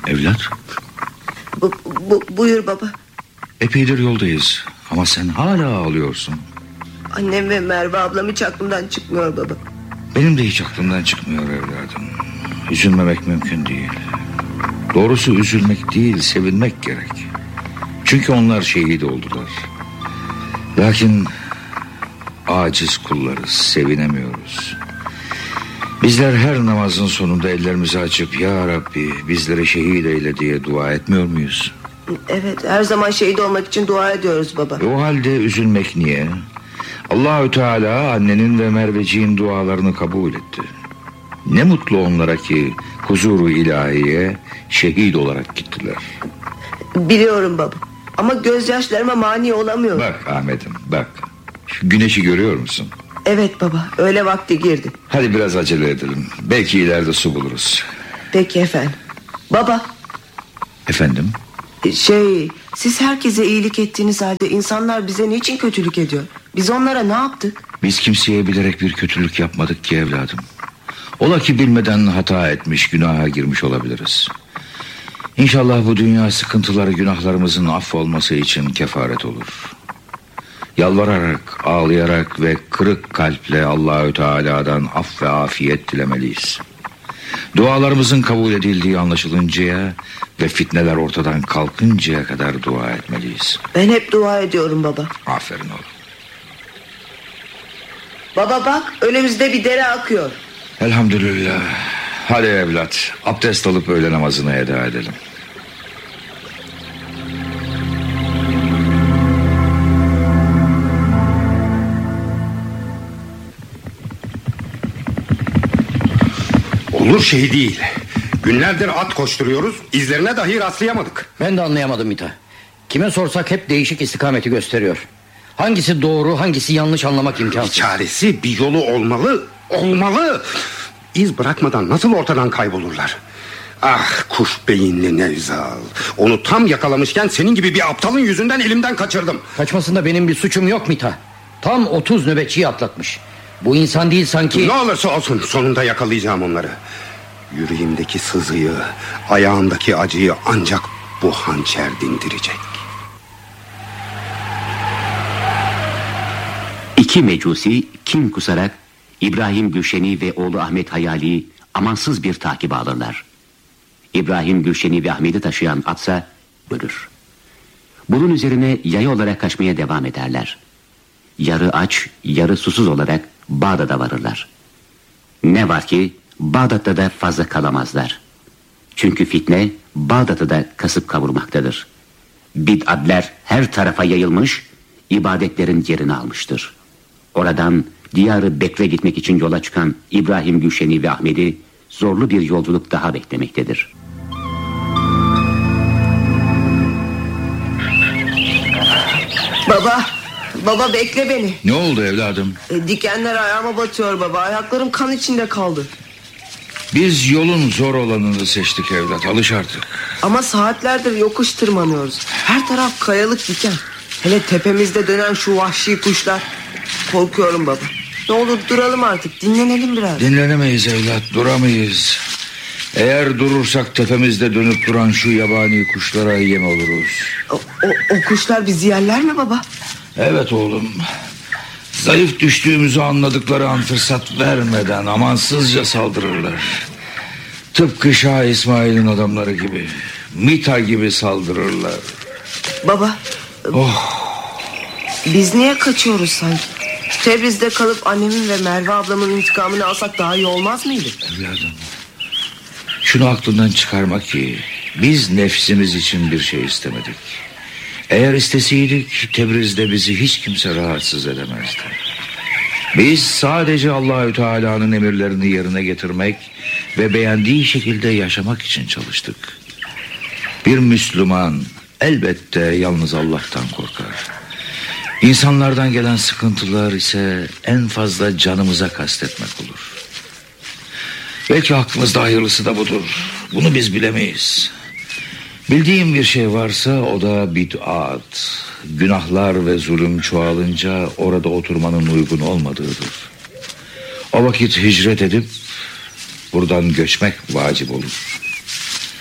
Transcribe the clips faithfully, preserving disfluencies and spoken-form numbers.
Evlat. Bu, bu, buyur baba. Epeydir yoldayız ama sen hala ağlıyorsun. Annem ve Merve ablam hiç aklımdan çıkmıyor baba. Benim de hiç aklımdan çıkmıyor evladım. Üzülmemek mümkün değil. Doğrusu üzülmek değil, sevinmek gerek. Çünkü onlar şehit oldular. Lakin aciz kullarız, sevinemiyoruz. Bizler her namazın sonunda ellerimizi açıp "Ya Rabbi bizleri şehit eyle" diye dua etmiyor muyuz? Evet, her zaman şehit olmak için dua ediyoruz baba. E o halde üzülmek niye? Allahü Teala annenin ve Merveciğin dualarını kabul etti. Ne mutlu onlara ki huzuru ilahiye şehit olarak gittiler. Biliyorum baba. Ama gözyaşlarıma mani olamıyorum. Bak Ahmet'im bak. Şu güneşi görüyor musun? Evet baba, öğle vakti girdi. Hadi biraz acele edelim. Belki ileride su buluruz. Peki efendim. Baba. Efendim? Şey, siz herkese iyilik ettiğiniz halde insanlar bize niçin kötülük ediyor? Biz onlara ne yaptık? Biz kimseye bilerek bir kötülük yapmadık ki evladım. Ola ki bilmeden hata etmiş, günaha girmiş olabiliriz. İnşallah bu dünya sıkıntıları günahlarımızın affolması için kefaret olur. Yalvararak, ağlayarak ve kırık kalple Allahü Teala'dan af ve afiyet dilemeliyiz. Dualarımızın kabul edildiği anlaşılıncaya ve fitneler ortadan kalkıncaya kadar dua etmeliyiz. Ben hep dua ediyorum baba. Aferin oğlum. Baba bak, önümüzde bir dere akıyor. Elhamdülillah. Hadi evlat, abdest alıp öğle namazını eda edelim. Olur şey değil. Günlerdir at koşturuyoruz, izlerine dahi rastlayamadık. Ben de anlayamadım Mita. Kime sorsak hep değişik istikameti gösteriyor. Hangisi doğru, hangisi yanlış anlamak imkansız. Bir çaresi, bir yolu olmalı. Olmalı. İz bırakmadan nasıl ortadan kaybolurlar? Ah kuş beyinli Nevzal. Onu tam yakalamışken senin gibi bir aptalın yüzünden elimden kaçırdım. Kaçmasında benim bir suçum yok Mita. Tam otuz nöbetçiyi atlatmış. Bu insan değil sanki. Ne olursa olsun sonunda yakalayacağım onları. Yüreğimdeki sızıyı, ayağımdaki acıyı ancak bu hançer dindirecek. İki mecusi kin kusarak İbrahim Gülşen'i ve oğlu Ahmet Hayali'yi amansız bir takibe alırlar. İbrahim Gülşen'i ve Ahmet'i taşıyan atsa ölür. Bunun üzerine yaya olarak kaçmaya devam ederler. Yarı aç, yarı susuz olarak Bağdat'a varırlar. Ne var ki Bağdat'ta da fazla kalamazlar. Çünkü fitne Bağdat'ı da kasıp kavurmaktadır. Bid'atler her tarafa yayılmış, ibadetlerin yerini almıştır. Oradan diyarı Bekre gitmek için yola çıkan İbrahim Gülşen'i ve Ahmet'i zorlu bir yolculuk daha beklemektedir. Baba, baba bekle beni. Ne oldu evladım? E, dikenler ayağıma batıyor baba. Ayaklarım kan içinde kaldı. Biz yolun zor olanını seçtik evlat, alış artık. Ama saatlerdir yokuş tırmanıyoruz. Her taraf kayalık diken. Hele tepemizde dönen şu vahşi kuşlar. Korkuyorum baba. Ne olur duralım artık, dinlenelim biraz. Dinlenemeyiz evlat, duramayız. Eğer durursak tepemizde dönüp duran şu yabani kuşlara yem oluruz. O, o, o kuşlar bizi yerler mi baba? Evet oğlum. Zayıf düştüğümüzü anladıkları an fırsat vermeden amansızca saldırırlar. Tıpkı Şah İsmail'in adamları gibi, Mita gibi saldırırlar. Baba. Oh. Biz niye kaçıyoruz sanki? Tebriz'de kalıp annemin ve Merve ablamın intikamını alsak daha iyi olmaz mıydı? Evladım, şunu aklından çıkarma ki biz nefsimiz için bir şey istemedik. Eğer isteseydik Tebriz'de bizi hiç kimse rahatsız edemezdi. Biz sadece Allahü Teala'nın emirlerini yerine getirmek ve beğendiği şekilde yaşamak için çalıştık. Bir Müslüman elbette yalnız Allah'tan korkar. İnsanlardan gelen sıkıntılar ise en fazla canımıza kastetmek olur. Belki aklımızda hayırlısı da budur. Bunu biz bilemeyiz. Bildiğim bir şey varsa o da bid'at. Günahlar ve zulüm çoğalınca orada oturmanın uygun olmadığıdır. O vakit hicret edip buradan göçmek vacip olur.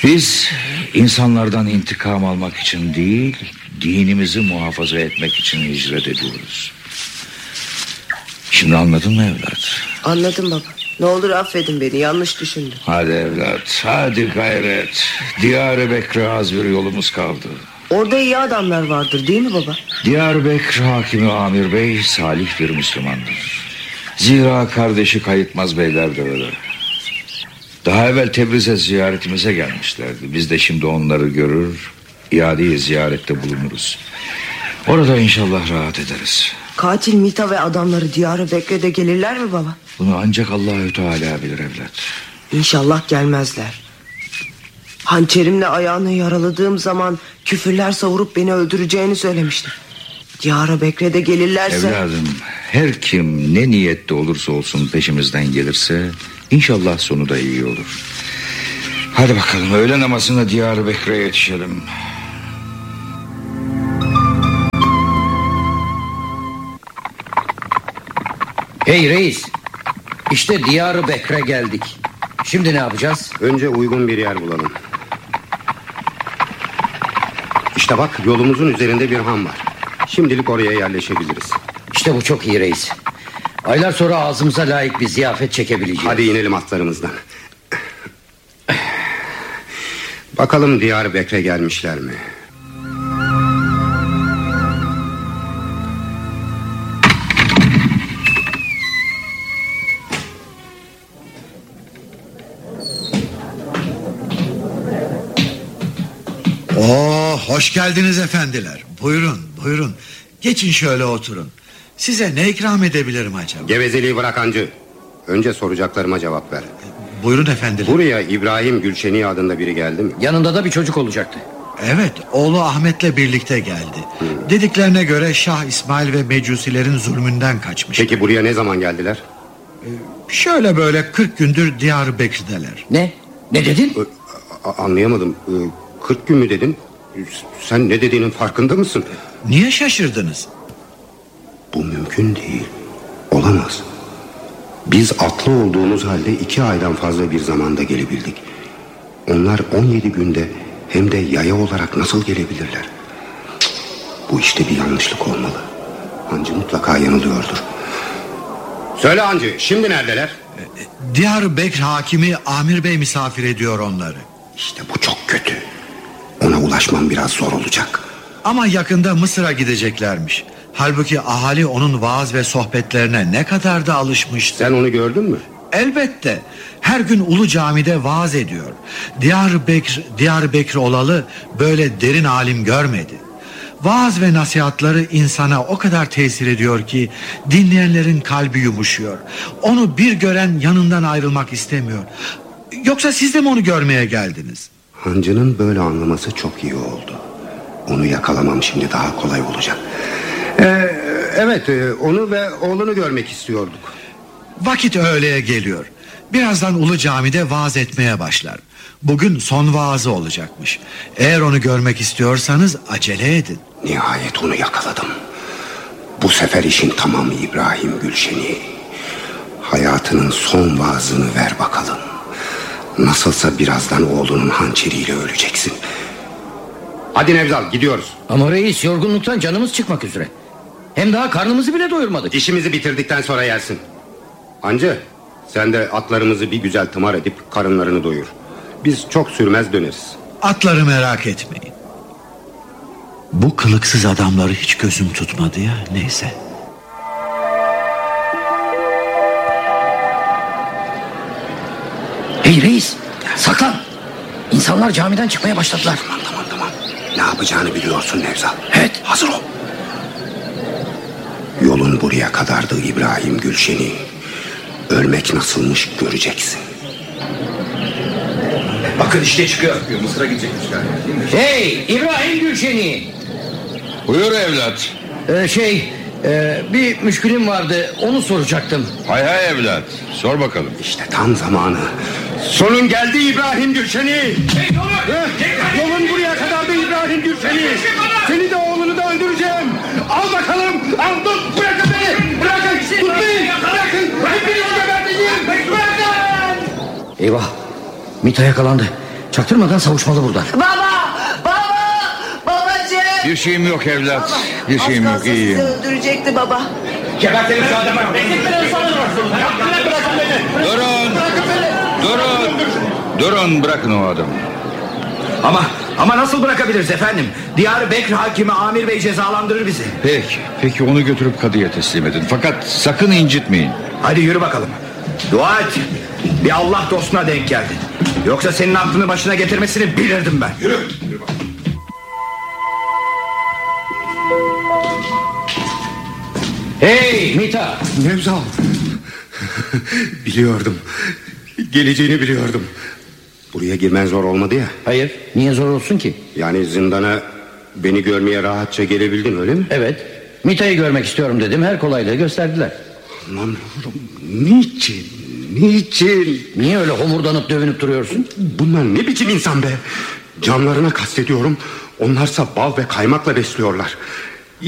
Biz insanlardan intikam almak için değil, dinimizi muhafaza etmek için hicret ediyoruz. Şimdi anladın mı evlat? Anladım baba. Ne olur affedin beni, yanlış düşündüm. Hadi evlat, hadi gayret. Diyarbakır'a az bir yolumuz kaldı. Orada iyi adamlar vardır değil mi baba? Diyarbakır hakimi Amir Bey salih bir Müslümandır. Zira kardeşi Kayıtmaz Beyler de öyle. Daha evvel Tebriz'e ziyaretimize gelmişlerdi. Biz de şimdi onları görür, iade-i ziyarette bulunuruz. Orada inşallah rahat ederiz. Katil Mita ve adamları Diyarbakır'da gelirler mi baba? Bunu ancak Allahü Teala bilir evlat. İnşallah gelmezler. Hançerimle ayağını yaraladığım zaman küfürler savurup beni öldüreceğini söylemişti. Diyarbakır'da gelirlerse... Evladım, her kim ne niyette olursa olsun peşimizden gelirse İnşallah sonu da iyi olur. Hadi bakalım, öğle namazına Diyarbakır'a yetişelim. Hey reis, işte Diyarbakır'a geldik. Şimdi ne yapacağız? Önce uygun bir yer bulalım. İşte bak, yolumuzun üzerinde bir han var. Şimdilik oraya yerleşebiliriz. İşte bu çok iyi reis. Aylar sonra ağzımıza layık bir ziyafet çekebileceğiz. Hadi inelim atlarımızdan. Bakalım Diyarbakır'a gelmişler mi? Oo, hoş geldiniz efendiler. Buyurun, buyurun. Geçin şöyle oturun. Size ne ikram edebilirim acaba? Gevezeliği bırak hancı. Önce soracaklarıma cevap ver. Buyurun efendiler. Buraya İbrahim Gülşeni adında biri geldi mi? Yanında da bir çocuk olacaktı. Evet, oğlu Ahmet'le birlikte geldi. Hmm. Dediklerine göre Şah İsmail ve Mecusilerin zulmünden kaçmış. Peki buraya ne zaman geldiler? Ee, şöyle böyle kırk gündür Diyarbakır'dalar. Ne? Ne dedin? Ee, anlayamadım. Ee, kırk gün mü dedin? Sen ne dediğinin farkında mısın? Niye şaşırdınız? Bu mümkün değil. Olamaz. Biz atlı olduğumuz halde iki aydan fazla bir zamanda gelebildik. Onlar on yedi günde hem de yaya olarak nasıl gelebilirler? Cık, bu işte bir yanlışlık olmalı. Hancı mutlaka yanılıyordur. Söyle hancı, şimdi neredeler? Diyarbakır hakimi Amir Bey misafir ediyor onları. İşte bu çok kötü. Ona ulaşmam biraz zor olacak. Ama yakında Mısır'a gideceklermiş. Halbuki ahali onun vaaz ve sohbetlerine ne kadar da alışmıştı. Sen onu gördün mü? Elbette. Her gün Ulu Cami'de vaaz ediyor. Diyarbakır, Diyarbakır olalı böyle derin alim görmedi. Vaaz ve nasihatları insana o kadar tesir ediyor ki dinleyenlerin kalbi yumuşuyor. Onu bir gören yanından ayrılmak istemiyor. Yoksa siz de mi onu görmeye geldiniz? Hancının böyle anlaması çok iyi oldu. Onu yakalamam şimdi daha kolay olacak. Ee, evet, onu ve oğlunu görmek istiyorduk. Vakit öğleye geliyor. Birazdan Ulu Cami'de vaaz etmeye başlar. Bugün son vaazı olacakmış. Eğer onu görmek istiyorsanız acele edin. Nihayet onu yakaladım. Bu sefer işin tamamı İbrahim Gülşeni. Hayatının son vaazını ver bakalım. Nasılsa birazdan oğlunun hançeriyle öleceksin. Hadi Nevzal, gidiyoruz. Ama reis, yorgunluktan canımız çıkmak üzere. Hem daha karnımızı bile doyurmadık. İşimizi bitirdikten sonra yersin. Hancı, sen de atlarımızı bir güzel tımar edip karınlarını doyur. Biz çok sürmez döneriz. Atları merak etmeyin. Bu kılıksız adamları hiç gözüm tutmadı ya, neyse. Hey reis, saklan. İnsanlar camiden çıkmaya başladılar. Tamam tamam tamam. Ne yapacağını biliyorsun Nevzat. Evet. Hazır ol. Yolun buraya kadardı İbrahim Gülşeni. Ölmek nasılmış göreceksin. Bakın işte çıkıyor. Mısır'a gidecekmişler. Hey İbrahim Gülşeni. Buyur evlat. Ee, şey e, bir müşkülüm vardı, onu soracaktım. Hay hay evlat, sor bakalım. İşte tam zamanı. Sonun geldi İbrahim Gülşeni. Hey, yolun, yolun buraya kadardı İbrahim Gülşeni. Seni de oğlunu da öldüreceğim. Al bakalım. Al tut, bırakın beni. Bırakın, tutmayın. Bırakın. Hepinizi geberteceğim. Bırakın. Eyvah, Mita yakalandı. Çaktırmadan savuşmalı buradan. Baba! Baba! Babacığım! Bir şeyim yok evlat. Baba, Bir şeyim az yok, kalsın iyiyim. sizi öldürecekti baba. Gebertelim şu adamı. Durun. Durun. Durun, bırakın o adamı. Ama ama nasıl bırakabiliriz efendim? Diyarbekir hakimi Amir Bey cezalandırır bizi. Peki, peki onu götürüp kadıya teslim edin. Fakat sakın incitmeyin. Hadi yürü bakalım. Dua et. Bir Allah dostuna denk geldin. Yoksa senin aklını başına getirmesini bilirdim ben. Yürü. Hey Mita. Nevzal. Biliyordum. Geleceğini biliyordum. Buraya girmen zor olmadı ya. Hayır, niye zor olsun ki? Yani zindana beni görmeye rahatça gelebildin, öyle mi? Evet, Mita'yı görmek istiyorum dedim, her kolaylığı gösterdiler. Anlamıyorum. Niçin? Niçin? Niye öyle homurdanıp dövünüp duruyorsun? Bunlar ne biçim insan be? Canlarına kastediyorum. Onlarsa bal ve kaymakla besliyorlar.